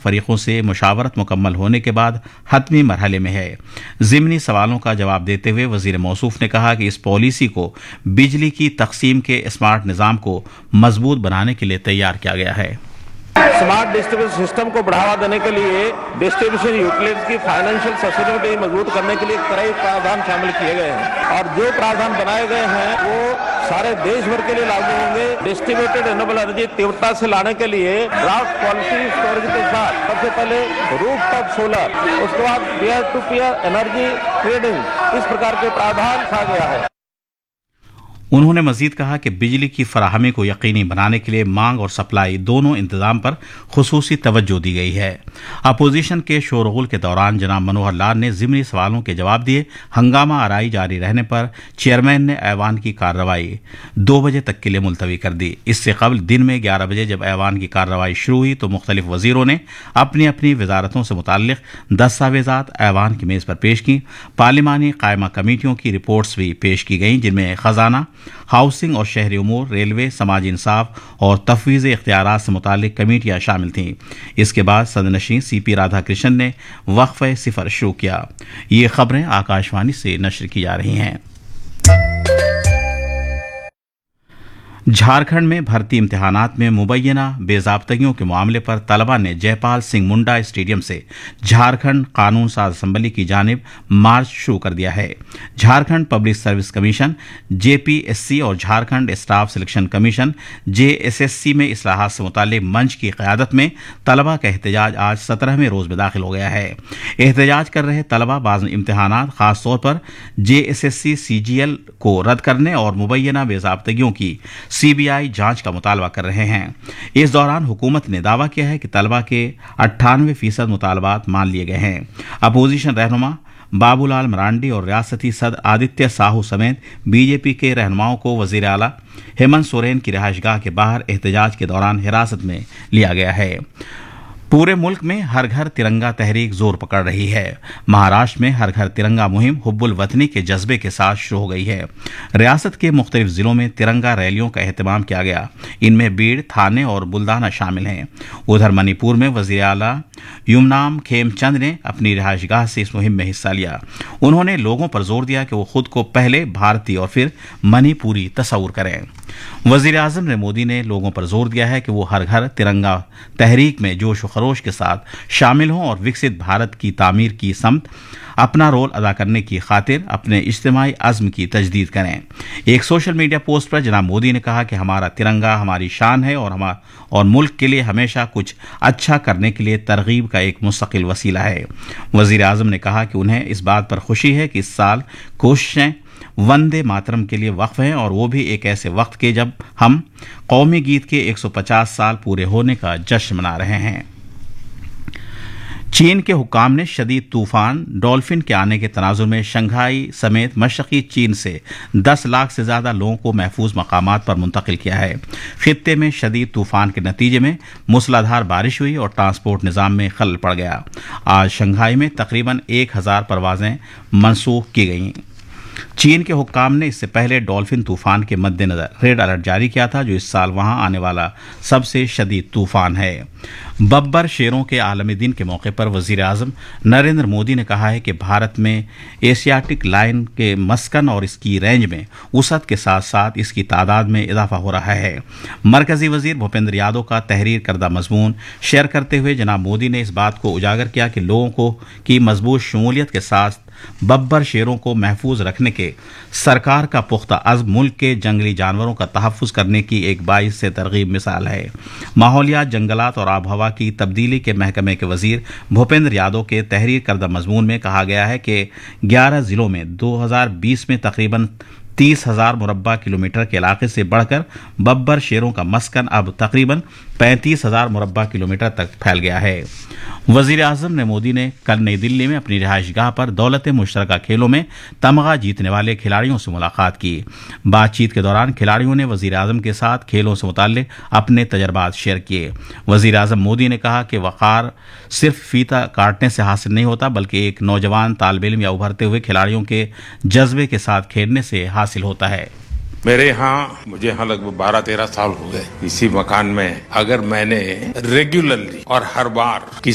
फरीकों से मुशावरत मुकम्मल होने के बाद हतमी मरहले में है। ज़िमनी सवालों का जवाब देते हुए वज़ीर मौसूफ ने कहा कि इस पॉलिसी को बिजली की तकसीम के स्मार्ट निज़ाम को मजबूत बनाने के लिए तैयार किया गया है। स्मार्ट डिस्ट्रीब्यूशन सिस्टम को बढ़ावा देने के लिए डिस्ट्रीब्यूशन यूटिलिटीज की फाइनेंशियल सस्टेनेबिलिटी मजबूत करने के लिए कई प्रावधान शामिल किए गए हैं और जो प्रावधान बनाए गए हैं वो सारे देश भर के लिए लागू होंगे। डिस्ट्रीब्यूटेड रिन्यूएबल एनर्जी तीव्रता से लाने के लिए ड्राफ्ट पॉलिसी स्टोरेज के साथ सबसे पहले रूफटॉप सोलर, उसके बाद peer to peer energy trading, इस प्रकार के प्रावधान रखा गया है। उन्होंने मजीद कहा कि बिजली की फराहमी को यकीनी बनाने के लिए मांग और सप्लाई दोनों इंतजाम पर खुसूसी तवज्जो दी गई है। अपोजिशन के शोरगुल के दौरान जनाब मनोहर लाल ने ज़िमनी सवालों के जवाब दिए। हंगामा आराई जारी रहने पर चेयरमैन ने ऐवान की कार्रवाई 2 बजे तक के लिए मुलतवी कर दी। इससे कबल दिन में 11 बजे जब ऐवान की कार्रवाई शुरू हुई तो मुख्तलिफ वजीरों ने अपनी अपनी वजारतों से मुताल्लिक दस्तावेजात ऐवान की मेज़ पर पेश की। पार्लिमानी कायमा कमेटियों की रिपोर्ट्स भी पेश की गईं, जिनमें खजाना, हाउसिंग और शहरी उमूर, रेलवे, समाजी इंसाफ और तफवीज़ इख्तियारात से मुताल्लिक कमेटियां शामिल थीं। इसके बाद सदनशीन CP राधाकृष्णन ने वक्फ़े सिफर शुरू किया। ये खबरें आकाशवाणी से नशर की जा रही हैं। झारखंड में भर्ती इम्तिहानात में मुबैना बेज़ाब्तगियों के मामले पर तलबा ने जयपाल सिंह मुंडा स्टेडियम से झारखंड कानून साज असम्बली की जानिब मार्च शुरू कर दिया है। Jharkhand public service commission JPSC और Jharkhand staff selection commission JSSC में इस्लाहात से मुताल्लिक मंच की क़यादत में तलबा का एहतजाज आज 17वें रोज़ में दाखिल हो गया है। एहतजाज कर रहे तलबा बाज़ इम्तिहानात ख़ास तौर पर JSSC CGL को रद्द करने और मुबैना बेज़ाब्तगियों की CBI जांच का मुतालबा कर रहे हैं। इस दौरान हुकूमत ने दावा किया है कि तलबा के 98% मुतालबात मान लिए गए हैं। अपोजिशन रहनुमा बाबूलाल मरांडी और रियासती सदर आदित्य साहू समेत BJP के रहनुमाओं को वजीर आला हेमंत सोरेन की रिहाइशगाह के बाहर एहतजाज के दौरान हिरासत में लिया गया है। पूरे मुल्क में हर घर तिरंगा तहरीक जोर पकड़ रही है। महाराष्ट्र में हर घर तिरंगा मुहिम हुब्बुल वतनी के जज्बे के साथ शुरू हो गई है। रियासत के मुख्तलिफ जिलों में तिरंगा रैलियों का एहतमाम किया गया। इनमें बीड़, थाने और बुल्दाना शामिल हैं। उधर मणिपुर में वज़ीर आला युमनाम खेमचंद ने अपनी रिहाइशगाह से इस मुहिम में हिस्सा लिया। उन्होंने लोगों पर जोर दिया कि वो खुद को पहले भारतीय और फिर मणिपुरी तस्वुर करें। वज़ीर आज़म नरेंद्र मोदी ने लोगों पर जोर दिया है कि वो हर घर तिरंगा तहरीक में जोश व खरोश के साथ शामिल हों और विकसित भारत की तामीर की समत अपना रोल अदा करने की खातिर अपने इज्तिमाई अज़्म की तजदीद करें। एक सोशल मीडिया पोस्ट पर जनाब मोदी ने कहा कि हमारा तिरंगा हमारी शान है और मुल्क के लिए हमेशा कुछ अच्छा करने के लिए तरगीब का एक मुस्तकिल वसीला है। वज़ीर आज़म ने कहा कि उन्हें इस बात पर खुशी है कि इस साल कोशिशें वंदे मातरम के लिए वक्फ हैं और वो भी एक ऐसे वक्त के जब हम कौमी गीत के 150 साल पूरे होने का जश्न मना रहे हैं। चीन के हुक्काम ने शदीद तूफान डॉल्फिन के आने के तनाजुर में शंघाई समेत मशरकी चीन से 10 लाख से ज़्यादा लोगों को महफूज मकामात पर मुंतकिल किया है। खित्ते में शदीद तूफान के नतीजे में मूसलाधार बारिश हुई और ट्रांसपोर्ट निज़ाम में खलल पड़ गया। आज शंघाई में तकरीबन 1000 परवाजें मनसूख की गईं। चीन के हुक्काम ने इससे पहले डॉल्फिन तूफान के मद्देनजर रेड अलर्ट जारी किया था, जो इस साल वहां आने वाला सबसे शदीद तूफान है। बब्बर शेरों के आलमी दिन के मौके पर वज़ीर आज़म नरेंद्र मोदी ने कहा है कि भारत में एशियाटिक लायन के मस्कन और इसकी रेंज में वसअत के साथ साथ इसकी तादाद में इजाफा हो रहा है। मरकजी वज़ीर भूपेंद्र यादव का तहरीर करदा मजमून शेयर करते हुए जनाब मोदी ने इस बात को उजागर किया कि लोगों की मजबूत शमूलियत के साथ बब्बर शेरों को महफूज रखने के सरकार का पुख्ता अज़्म मुल्क के जंगली जानवरों का तहफ़्फ़ुज़ करने की एक बाइस से तरगीब मिसाल है। माहौलियात, जंगलात और आब हवा की तब्दीली के महकमे के वज़ीर भूपेंद्र यादव के तहरीर करदा मजमून में कहा गया है कि 11 ज़िलों में 2020 में तकरीबन 30,000 मुरब्बा किलोमीटर के इलाके से बढ़कर बब्बर शेरों का मस्कन अब तकरीबन 35,000 मुरब्बा किलोमीटर तक फैल गया है। वज़ीर आज़म ने मोदी ने कल नई दिल्ली में अपनी रिहाइशगाह पर दौलत मुश्तरका खेलों में तमगा जीतने वाले खिलाड़ियों से मुलाकात की। बातचीत के दौरान खिलाड़ियों ने वज़ीर आज़म के साथ खेलों से मुताल्लिक अपने तजर्बात शेयर किए। वज़ीर आज़म मोदी ने कहा कि वक़ार सिर्फ फीता काटने से हासिल नहीं होता, बल्कि एक नौजवान तालिब इल्म या उभरते हुए खिलाड़ियों के जज्बे के साथ खेलने से हासिल होता है। मुझे यहाँ लगभग 12-13 साल हो गए इसी मकान में। अगर मैंने रेगुलरली और हर बार